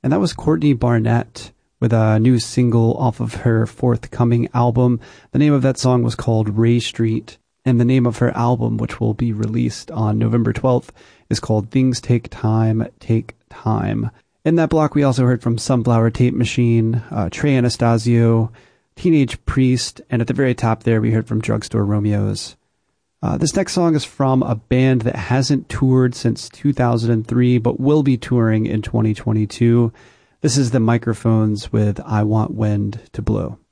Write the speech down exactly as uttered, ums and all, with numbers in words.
And that was Courtney Barnett with a new single off of her forthcoming album. The name of that song was called Ray Street, and the name of her album, which will be released on November twelfth, is called Things Take Time, Take Time. In that block, we also heard from Sunflower Tape Machine, uh, Trey Anastasio, Teenage Priest, and at the very top there, we heard from Drugstore Romeos. Uh, this next song is from a band that hasn't toured since two thousand three, but will be touring in twenty twenty-two. This is the Microphones with I Want Wind to Blow.